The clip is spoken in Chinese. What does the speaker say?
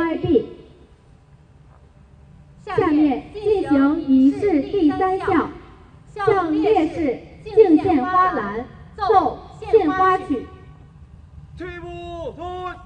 VIP。下面进行仪式第3项，向烈士敬献花篮，奏献花曲。 齐步退。